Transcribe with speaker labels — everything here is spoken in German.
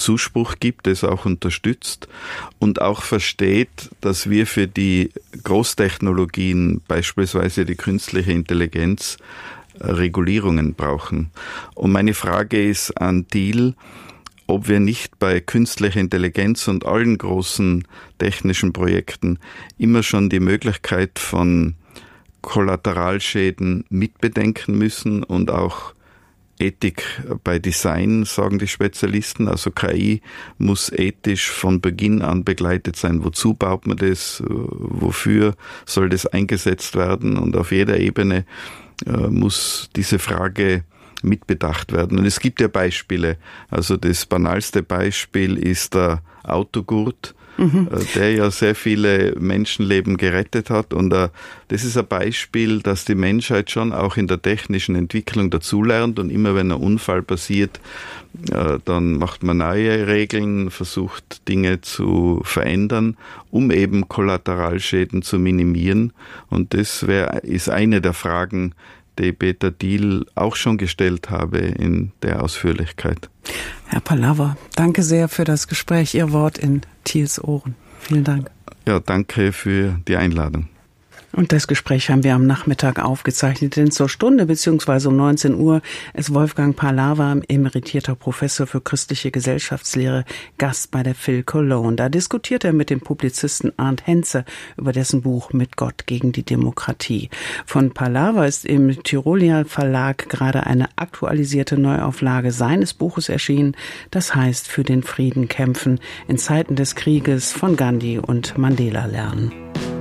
Speaker 1: Zuspruch gibt, es auch unterstützt und auch versteht, dass wir für die Großtechnologien, beispielsweise die künstliche Intelligenz, Regulierungen brauchen. Und meine Frage ist an Thiel, ob wir nicht bei künstlicher Intelligenz und allen großen technischen Projekten immer schon die Möglichkeit von Kollateralschäden mitbedenken müssen und auch Ethik bei Design, sagen die Spezialisten. Also KI muss ethisch von Beginn an begleitet sein. Wozu baut man das? Wofür soll das eingesetzt werden? Und auf jeder Ebene muss diese Frage mitbedacht werden. Und es gibt ja Beispiele. Also das banalste Beispiel ist der Autogurt, der ja sehr viele Menschenleben gerettet hat. Und das ist ein Beispiel, dass die Menschheit schon auch in der technischen Entwicklung dazulernt. Und immer wenn ein Unfall passiert, dann macht man neue Regeln, versucht Dinge zu verändern, um eben Kollateralschäden zu minimieren. Und das ist eine der Fragen, die Peter Thiel auch schon gestellt habe in der Ausführlichkeit.
Speaker 2: Herr Pallava, danke sehr für das Gespräch. Ihr Wort in Thiels Ohren. Vielen Dank.
Speaker 1: Ja, danke für die Einladung.
Speaker 2: Und das Gespräch haben wir am Nachmittag aufgezeichnet, denn zur Stunde bzw. um 19 Uhr ist Wolfgang Pallava, emeritierter Professor für christliche Gesellschaftslehre, Gast bei der Phil Cologne. Da diskutiert er mit dem Publizisten Arndt Henze über dessen Buch Mit Gott gegen die Demokratie. Von Pallava ist im Tyrolia Verlag gerade eine aktualisierte Neuauflage seines Buches erschienen. Das heißt, für den Frieden kämpfen, in Zeiten des Krieges von Gandhi und Mandela lernen.